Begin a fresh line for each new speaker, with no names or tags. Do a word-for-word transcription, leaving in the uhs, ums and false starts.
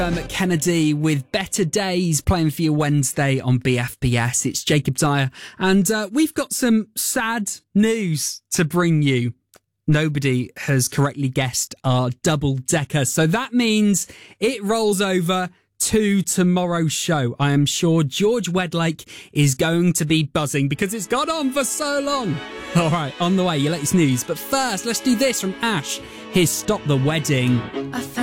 Um, Kennedy with Better Days playing for you Wednesday on B F B S. It's Jacob Dyer, and uh, we've got some sad news to bring you. Nobody has correctly guessed our double decker, so that means it rolls over to tomorrow's show. I am sure George Wedlake is going to be buzzing because it's gone on for so long. All right, on the way, your latest news. But first, let's do this from Ash. Here's Stop the Wedding.